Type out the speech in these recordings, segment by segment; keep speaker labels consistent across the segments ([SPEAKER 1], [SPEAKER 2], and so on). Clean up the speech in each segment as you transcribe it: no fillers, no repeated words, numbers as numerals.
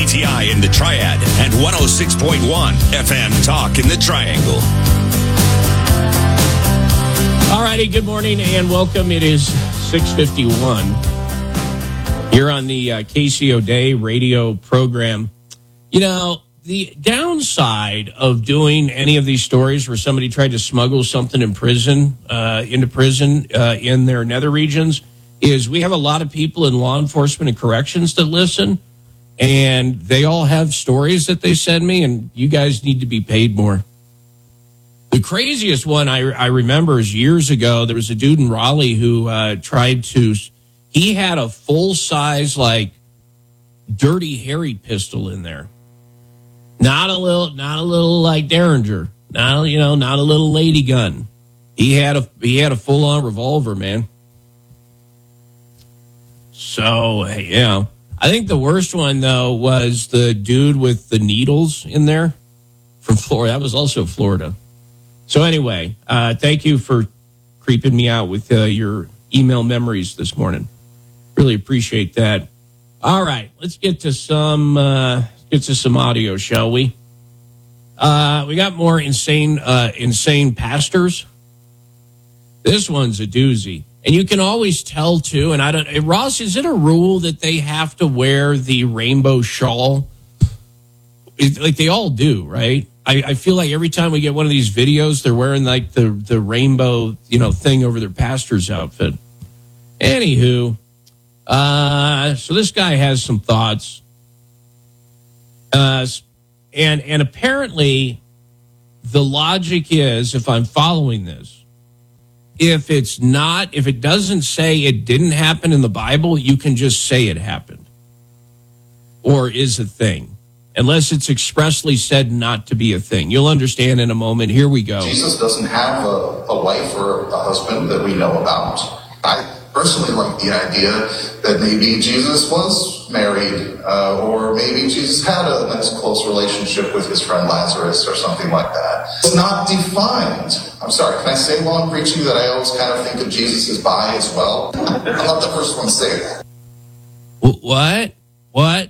[SPEAKER 1] TI in the Triad and 106.1 FM Talk in the Triangle.
[SPEAKER 2] All righty, good morning and welcome. It is 6:51 here on the KCO Day radio program. You know, the downside of doing any of these stories where somebody tried to smuggle something in prison, into prison in their nether regions is we have a lot of people in law enforcement and corrections that listen. And they all have stories that they send me, and you guys need to be paid more. The craziest one I remember is years ago, there was a dude in Raleigh who he had a full-size, like, Dirty Harry pistol in there. Not a little like Derringer. Not a little lady gun. He had a full-on revolver, man. So, yeah. I think the worst one, though, was the dude with the needles in there from Florida. That was also Florida. So anyway, thank you for creeping me out with your email memories this morning. Really appreciate that. All right, let's get to some audio, shall we? We got more insane pastors. This one's a doozy. And you can always tell, too, and Ross, is it a rule that they have to wear the rainbow shawl? Like they all do, right? I feel like every time we get one of these videos, they're wearing like the rainbow, thing over their pastor's outfit. Anywho, so this guy has some thoughts. And apparently the logic is, if I'm following this, if it doesn't say it didn't happen in the Bible, you can just say it happened or is a thing, unless it's expressly said not to be a thing. You'll understand in a moment. Here we go.
[SPEAKER 3] Jesus doesn't have a wife or a husband that we know about. I personally like the idea that maybe Jesus was married, or maybe Jesus had a nice close relationship with his friend Lazarus or something like that. It's not defined. I'm sorry, can I say while I'm preaching that I always kind of think of Jesus as bi as well? I'm not the first one to say that.
[SPEAKER 2] What?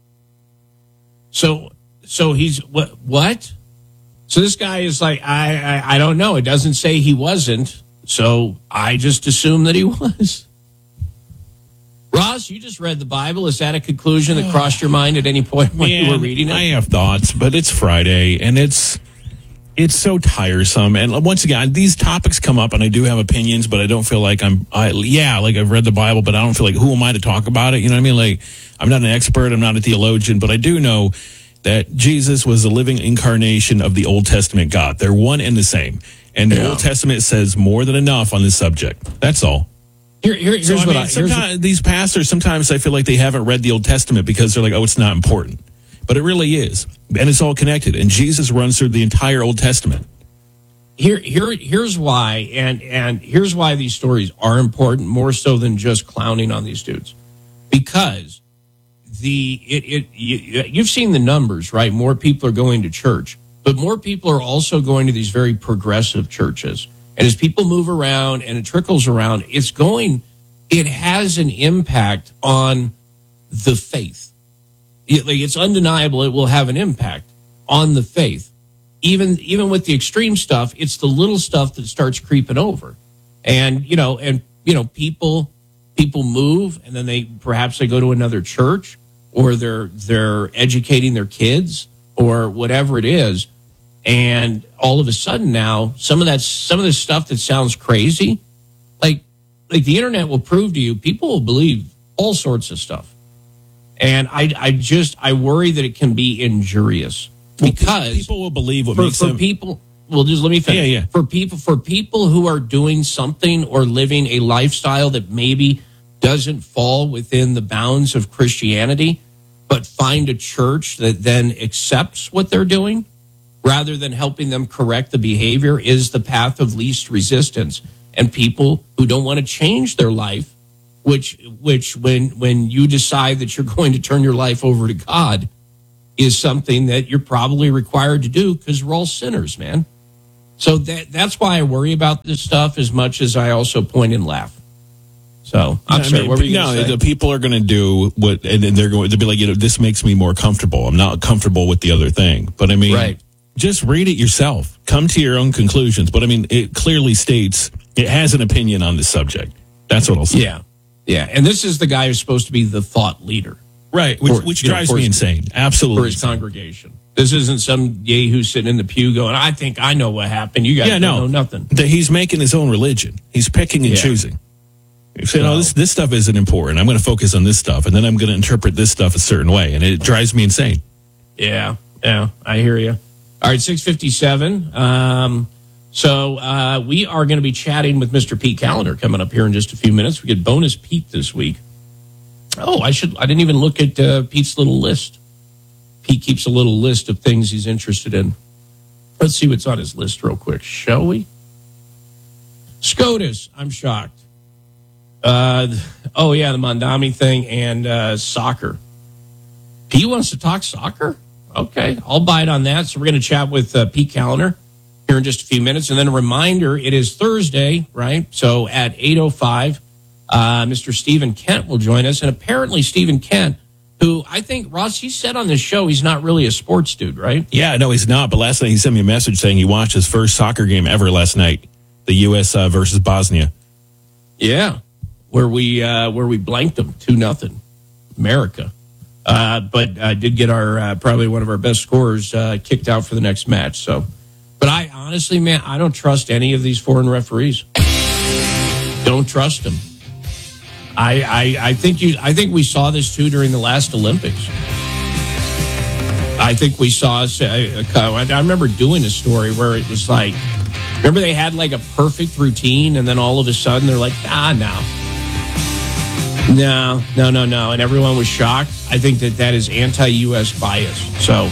[SPEAKER 2] So he's what? So this guy is like, I don't know. It doesn't say he wasn't, so I just assume that he was. Ross, you just read the Bible. Is that a conclusion that crossed your mind at any point when you were reading it?
[SPEAKER 4] I have thoughts, but it's Friday, and it's so tiresome. And once again, these topics come up, and I do have opinions, but I don't feel like I've read the Bible, but I don't feel like, who am I to talk about it? You know what I mean? Like, I'm not an expert, I'm not a theologian, but I do know that Jesus was a living incarnation of the Old Testament God. They're one and the same. And the Old Testament says more than enough on this subject. That's all. These pastors, sometimes I feel like they haven't read the Old Testament because they're like, oh, it's not important. But it really is. And it's all connected. And Jesus runs through the entire Old Testament.
[SPEAKER 2] Here's why, and here's why these stories are important, more so than just clowning on these dudes. Because you've seen the numbers, right? More people are going to church. But more people are also going to these very progressive churches. And as people move around and it trickles around, it has an impact on the faith. It's undeniable it will have an impact on the faith. Even with the extreme stuff, it's the little stuff that starts creeping over. And people move, and then they go to another church, or they're educating their kids or whatever it is. And all of a sudden now, some of this stuff that sounds crazy, like the internet will prove to you, people will believe all sorts of stuff. And I worry that it can be injurious because
[SPEAKER 4] people will believe what makes them.
[SPEAKER 2] People. Well, just let me finish.
[SPEAKER 4] Yeah.
[SPEAKER 2] For people who are doing something or living a lifestyle that maybe doesn't fall within the bounds of Christianity, but find a church that then accepts what they're doing, rather than helping them correct the behavior, is the path of least resistance. And people who don't want to change their life, which when you decide that you're going to turn your life over to God, is something that you're probably required to do because we're all sinners, man. So that's why I worry about this stuff as much as I also point and laugh. So I'm sorry. What were you going to say?
[SPEAKER 4] The people are going to do what, and they're going to be like, this makes me more comfortable. I'm not comfortable with the other thing. But I mean,
[SPEAKER 2] right.
[SPEAKER 4] Just read it yourself. Come to your own conclusions. But I mean, it clearly states it has an opinion on the subject. That's what I'll say.
[SPEAKER 2] Yeah. Yeah. And this is the guy who's supposed to be the thought leader.
[SPEAKER 4] Right. Which drives me insane. Absolutely.
[SPEAKER 2] For his congregation. This isn't some yahoo sitting in the pew going, I think I know what happened. You guys don't know nothing.
[SPEAKER 4] He's making his own religion. He's picking and choosing. He's saying, this stuff isn't important. I'm going to focus on this stuff, and then I'm going to interpret this stuff a certain way, and it drives me insane.
[SPEAKER 2] Yeah, I hear you. All right, 6:57. So we are going to be chatting with Mr. Pete Callender coming up here in just a few minutes. We get bonus Pete this week. Oh, I didn't even look at Pete's little list. Pete keeps a little list of things he's interested in. Let's see what's on his list real quick, shall we? SCOTUS, I'm shocked. The Mondami thing and soccer. Pete wants to talk soccer? Okay, I'll bite on that. So we're going to chat with Pete Callender here in just a few minutes. And then a reminder, it is Thursday, right? So at 8:05, Mr. Stephen Kent will join us. And apparently Stephen Kent, who I think, Ross, he said on this show he's not really a sports dude, right?
[SPEAKER 4] Yeah, no, he's not. But last night he sent me a message saying he watched his first soccer game ever last night, the U.S. Versus Bosnia.
[SPEAKER 2] Yeah, where we blanked them 2-0, America. But did get our probably one of our best scorers kicked out for the next match. So, but I honestly, man, I don't trust any of these foreign referees. Don't trust them. I think we saw this too during the last Olympics. I think we saw. I remember doing a story where it was like, remember they had like a perfect routine, and then all of a sudden they're like, No, and everyone was shocked. I think that is anti-U.S. bias. So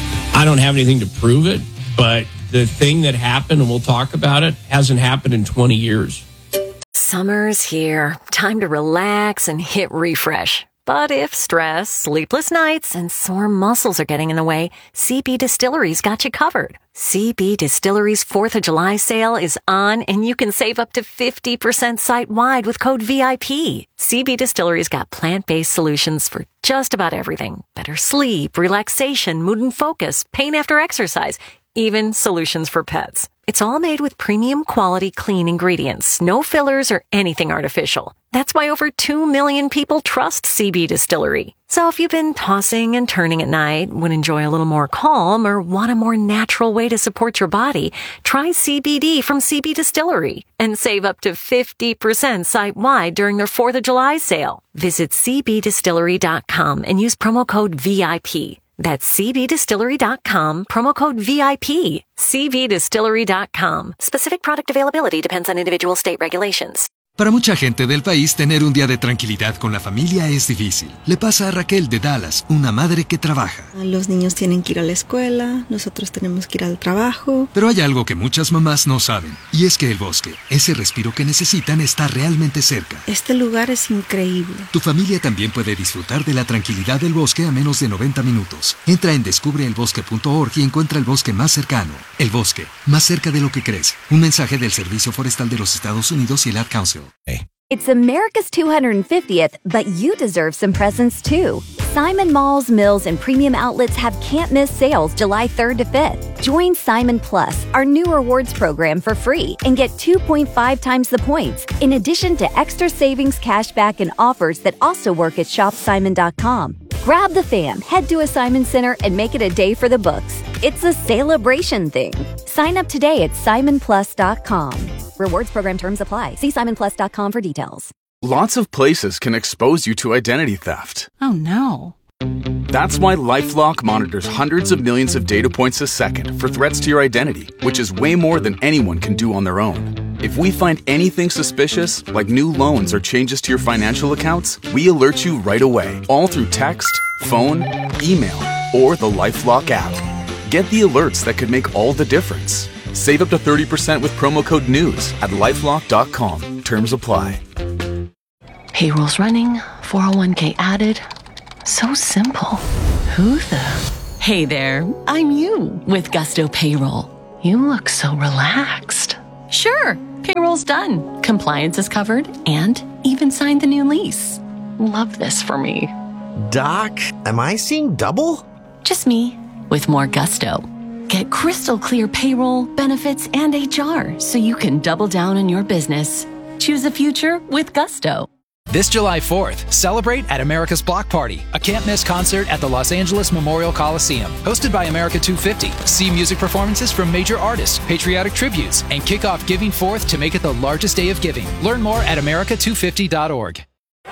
[SPEAKER 2] I don't have anything to prove it, but the thing that happened, and we'll talk about it, hasn't happened in 20 years.
[SPEAKER 5] Summer's here. Time to relax and hit refresh. But if stress, sleepless nights, and sore muscles are getting in the way, CB Distillery's got you covered. CB Distillery's 4th of July sale is on, and you can save up to 50% site-wide with code VIP. CB Distillery's got plant-based solutions for just about everything. Better sleep, relaxation, mood and focus, pain after exercise, even solutions for pets. It's all made with premium quality clean ingredients, no fillers or anything artificial. That's why over 2 million people trust CB Distillery. So if you've been tossing and turning at night, would enjoy a little more calm, or want a more natural way to support your body, try CBD from CB Distillery and save up to 50% site-wide during their 4th of July sale. Visit cbdistillery.com and use promo code VIP. That's cbdistillery.com, promo code VIP. cbdistillery.com. Specific product availability depends on individual state regulations.
[SPEAKER 6] Para mucha gente del país, tener un día de tranquilidad con la familia es difícil. Le pasa a Raquel de Dallas, una madre que trabaja.
[SPEAKER 7] Los niños tienen que ir a la escuela, nosotros tenemos que ir al trabajo.
[SPEAKER 6] Pero hay algo que muchas mamás no saben, y es que el bosque, ese respiro que necesitan, está realmente cerca.
[SPEAKER 7] Este lugar es increíble.
[SPEAKER 6] Tu familia también puede disfrutar de la tranquilidad del bosque a menos de 90 minutos. Entra en descubreelbosque.org y encuentra el bosque más cercano. El bosque, más cerca de lo que crees. Un mensaje del Servicio Forestal de los Estados Unidos y el Ad Council.
[SPEAKER 8] It's America's 250th, but you deserve some presents too. Simon Malls, Mills, and Premium Outlets have can't-miss sales July 3rd to 5th. Join Simon Plus, our new rewards program, for free and get 2.5 times the points, in addition to extra savings, cashback, and offers that also work at shopsimon.com. Grab the fam, head to a Simon Center, and make it a day for the books. It's a celebration thing. Sign up today at simonplus.com. Rewards program terms apply. See simonplus.com for details.
[SPEAKER 9] Lots of places can expose you to identity theft.
[SPEAKER 10] Oh, no.
[SPEAKER 9] That's why LifeLock monitors hundreds of millions of data points a second for threats to your identity, which is way more than anyone can do on their own. If we find anything suspicious, like new loans or changes to your financial accounts, we alert you right away, all through text, phone, email, or the LifeLock app. Get the alerts that could make all the difference. Save up to 30% with promo code NEWS at LifeLock.com. Terms apply.
[SPEAKER 10] Payroll's running, 401k added. So simple. Who the? Hey there, I'm you with Gusto Payroll. You look so relaxed.
[SPEAKER 11] Sure.
[SPEAKER 10] Payroll's done, compliance is covered, and even signed the new lease. Love this for me.
[SPEAKER 11] Doc, am I seeing double?
[SPEAKER 10] Just me, with more gusto. Get crystal clear payroll, benefits, and HR so you can double down on your business. Choose the future with gusto.
[SPEAKER 12] This July 4th, celebrate at America's Block Party, a can't-miss concert at the Los Angeles Memorial Coliseum. Hosted by America 250. See music performances from major artists, patriotic tributes, and kick off Giving Forth to make it the largest day of giving. Learn more at america250.org.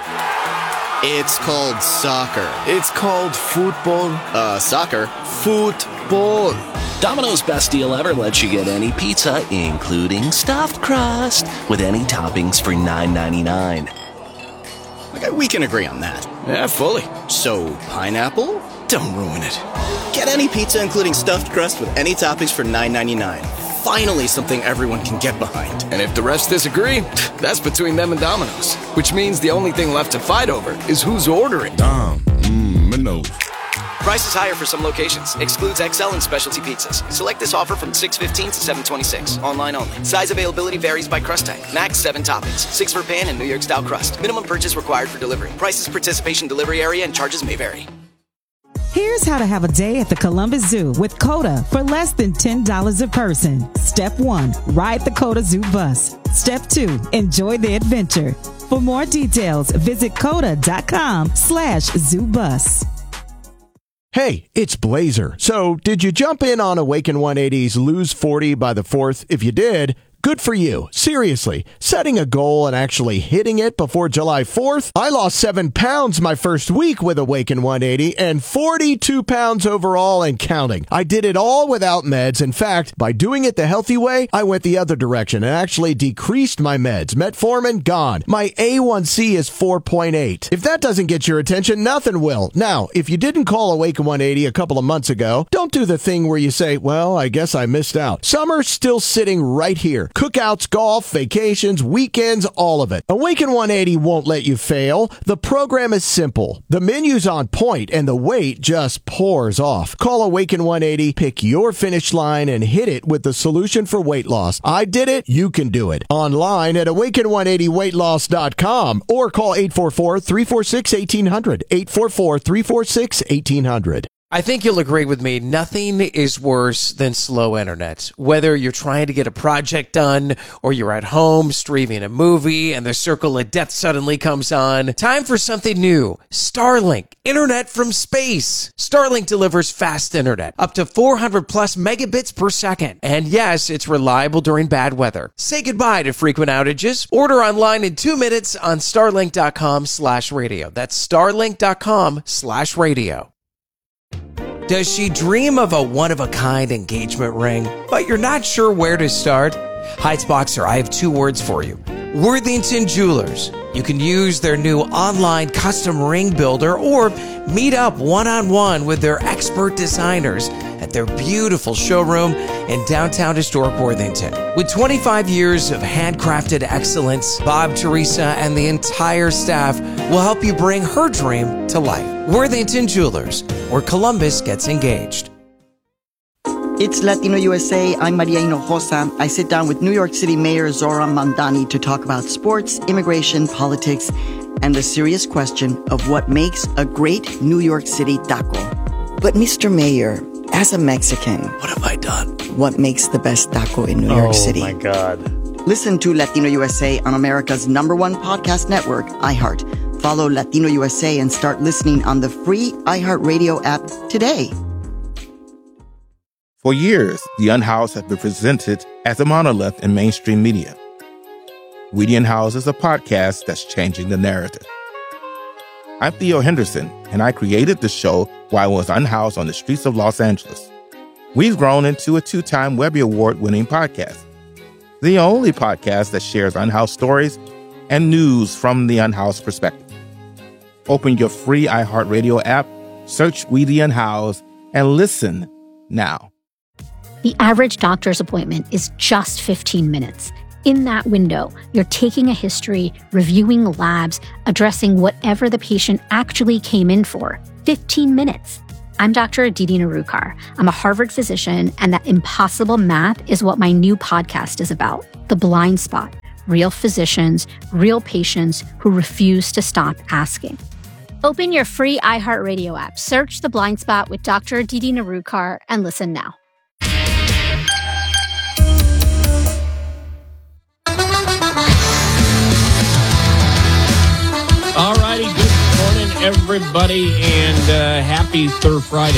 [SPEAKER 13] It's called soccer. It's called football. Soccer. Football.
[SPEAKER 14] Domino's Best Deal Ever lets you get any pizza, including stuffed crust, with any toppings for $9.99.
[SPEAKER 13] Okay, we can agree on that.
[SPEAKER 14] Yeah, fully.
[SPEAKER 13] So, pineapple? Don't ruin it. Get any pizza, including stuffed crust, with any toppings for $9.99. Finally, something everyone can get behind.
[SPEAKER 15] And if the refs disagree, that's between them and Domino's. Which means the only thing left to fight over is who's ordering.
[SPEAKER 1] Domino's.
[SPEAKER 12] Price is higher for some locations. Excludes XL and specialty pizzas. Select this offer from 6/15 to 7/26. Online only. Size availability varies by crust type. Max 7 toppings. 6 for pan and New York style crust. Minimum purchase required for delivery. Prices, participation, delivery area, and charges may vary.
[SPEAKER 16] Here's how to have a day at the Columbus Zoo with COTA for less than $10 a person. Step 1, ride the COTA Zoo bus. Step 2, enjoy the adventure. For more details, visit COTA.com/ZooBus.
[SPEAKER 17] Hey, it's Blazer. So, did you jump in on Awaken 180's Lose 40 by the 4th? If you did, good for you. Seriously, setting a goal and actually hitting it before July 4th? I lost 7 pounds my first week with Awaken 180 and 42 pounds overall and counting. I did it all without meds. In fact, by doing it the healthy way, I went the other direction and actually decreased my meds. Metformin, gone. My A1C is 4.8. If that doesn't get your attention, nothing will. Now, if you didn't call Awaken 180 a couple of months ago, don't do the thing where you say, well, I guess I missed out. Summer's still sitting right here. Cookouts, golf, vacations, weekends, all of it. Awaken 180 won't let you fail. The program is simple. The menu's on point, and the weight just pours off. Call Awaken 180, pick your finish line, and hit it with the solution for weight loss. I did it. You can do it. Online at awaken180weightloss.com or call 844-346-1800. 844-346-1800.
[SPEAKER 18] I think you'll agree with me, nothing is worse than slow internet. Whether you're trying to get a project done or you're at home streaming a movie and the circle of death suddenly comes on, time for something new. Starlink, internet from space. Starlink delivers fast internet, up to 400 plus megabits per second. And yes, it's reliable during bad weather. Say goodbye to frequent outages. Order online in 2 minutes on starlink.com/radio. That's starlink.com/radio. Does she dream of a one-of-a-kind engagement ring, but you're not sure where to start? Heights Boxer, I have 2 words for you. Worthington Jewelers. You can use their new online custom ring builder or meet up one-on-one with their expert designers at their beautiful showroom in downtown historic Worthington. With 25 years of handcrafted excellence, Bob, Teresa, and the entire staff will help you bring her dream to life. Worthington Jewelers, where Columbus gets engaged.
[SPEAKER 19] It's Latino USA. I'm Maria Hinojosa. I sit down with New York City Mayor Zoran Mandani to talk about sports, immigration, politics, and the serious question of what makes a great New York City taco. But Mr. Mayor, as a Mexican,
[SPEAKER 11] what have I done?
[SPEAKER 19] What makes the best taco in New York City?
[SPEAKER 11] Oh, my God.
[SPEAKER 19] Listen to Latino USA on America's #1 podcast network, iHeart. Follow Latino USA and start listening on the free iHeartRadio app today.
[SPEAKER 20] For years, The Unhoused has been presented as a monolith in mainstream media. We The Unhoused is a podcast that's changing the narrative. I'm Theo Henderson, and I created the show while I was unhoused on the streets of Los Angeles. We've grown into a 2-time Webby Award-winning podcast, the only podcast that shares unhoused stories and news from the unhoused perspective. Open your free iHeartRadio app, search We The Unhoused, and listen now.
[SPEAKER 21] The average doctor's appointment is just 15 minutes. In that window, you're taking a history, reviewing labs, addressing whatever the patient actually came in for. 15 minutes. I'm Dr. Aditi Narukar. I'm a Harvard physician, and that impossible math is what my new podcast is about, The Blind Spot. Real physicians, real patients who refuse to stop asking. Open your free iHeartRadio app, search The Blind Spot with Dr. Aditi Narukar, and listen now.
[SPEAKER 2] All righty, good morning, everybody, and happy Third Friday.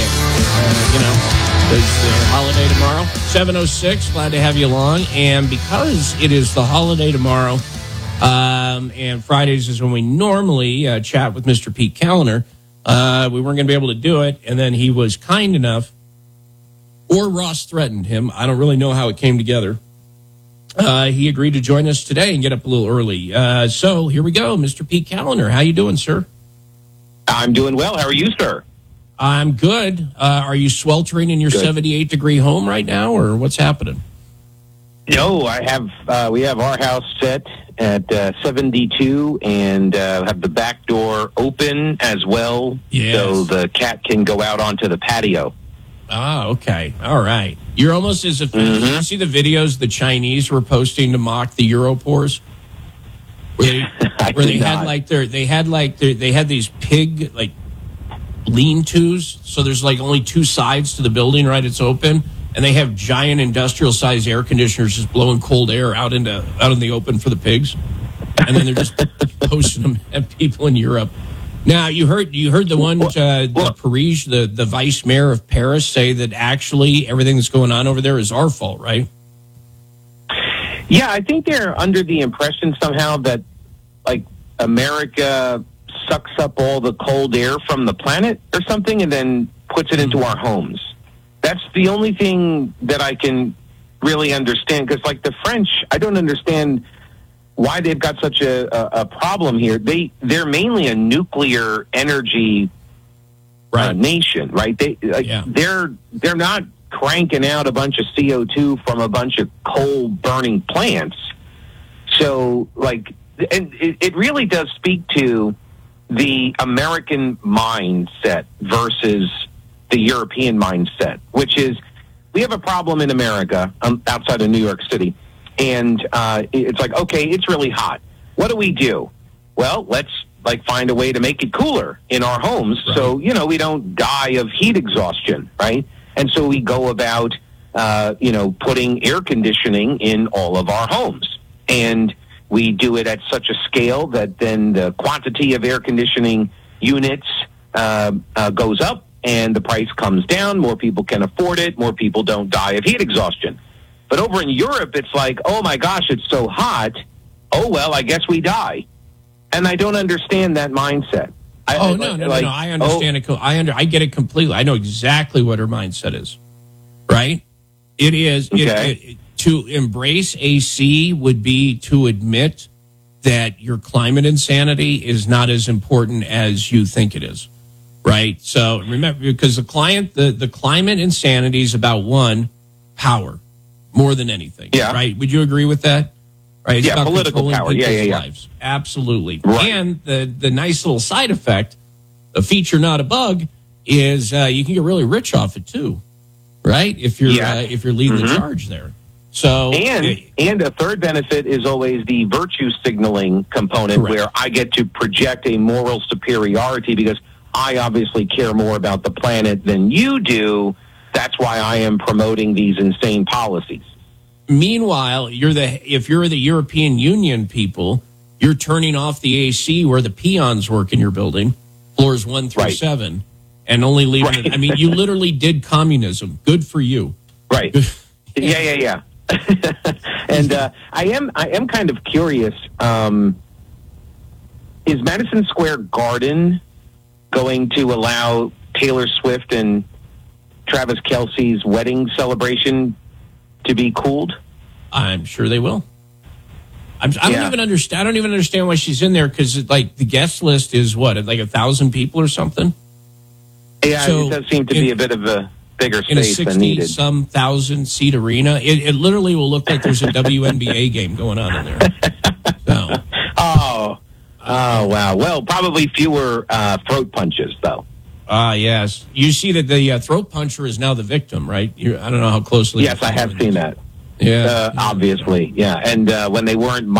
[SPEAKER 2] It's the holiday tomorrow, 7:06. Glad to have you along. And because it is the holiday tomorrow, and Fridays is when we normally chat with Mr. Pete Kaliner, we weren't going to be able to do it. And then he was kind enough, or Ross threatened him. I don't really know how it came together. He agreed to join us today and get up a little early. So here we go, Mr. Pete Kaliner. How you doing, sir?
[SPEAKER 3] I'm doing well. How are you, sir?
[SPEAKER 2] I'm good. Are you sweltering in your 78-degree home right now, or what's happening?
[SPEAKER 3] No, I have. We have our house set at 72, and have the back door open as well, so the cat can go out onto the patio.
[SPEAKER 2] Ah, okay. All right. You're almost as if you see the videos the Chinese were posting to mock the Europores, where they had these pig lean-tos. So there's only two sides to the building, right? It's open, and they have giant industrial-sized air conditioners just blowing cold air out in the open for the pigs, and then they're just posting them at people in Europe. Now, you heard the one, the Paris, the vice mayor of Paris, say that actually everything that's going on over there is our fault, right?
[SPEAKER 3] Yeah, I think they're under the impression somehow that, America sucks up all the cold air from the planet or something and then puts it into our homes. That's the only thing that I can really understand, because, the French, I don't understand why they've got such a problem here. They're mainly a nuclear energy nation, right? They're not cranking out a bunch of CO2 from a bunch of coal burning plants. So and it really does speak to the American mindset versus the European mindset, which is we have a problem in America outside of New York City. And it's okay, it's really hot. What do? Well, let's find a way to make it cooler in our homes, so we don't die of heat exhaustion, right? And so we go about putting air conditioning in all of our homes, and we do it at such a scale that then the quantity of air conditioning units goes up, and the price comes down. More people can afford it. More people don't die of heat exhaustion. But over in Europe, it's oh my gosh, it's so hot. Oh, well, I guess we die. And I don't understand that mindset.
[SPEAKER 2] No. I understand it. I get it completely. I know exactly what her mindset is, right? It is. Okay. To embrace AC would be to admit that your climate insanity is not as important as you think it is, right? So remember, because the climate insanity is about power. More than anything, right? Would you agree with that? Right? It's about
[SPEAKER 3] political power.
[SPEAKER 2] Lives. Absolutely. Right. And the nice little side effect, a feature not a bug, is you can get really rich off it too, right? If you're leading the charge there. So and a third benefit is always the virtue signaling component, where I get to project a moral superiority because I obviously care more about the planet than you do. That's why I am promoting these insane policies. Meanwhile, if you're the European Union people, you're turning off the AC where the peons work in your building, floors 1 through 7, and only leaving it. I mean, you literally did communism. Good for you. Right. Yeah. And I am kind of curious. Is Madison Square Garden going to allow Taylor Swift and Travis Kelce's wedding celebration to be cooled? I'm sure they will. I don't even understand. I don't even understand why she's in there, because the guest list is what, 1,000 people or something. Yeah, so it does seem to be a bit of a bigger space than needed. In a 60-some thousand seat arena, it literally will look like there's a WNBA game going on in there. So. Oh wow. Well, probably fewer throat punches though. Yes. You see that the throat puncher is now the victim, right? I don't know how closely.
[SPEAKER 3] Yes, I have seen that.
[SPEAKER 2] Yeah.
[SPEAKER 3] Obviously, yeah. And when they weren't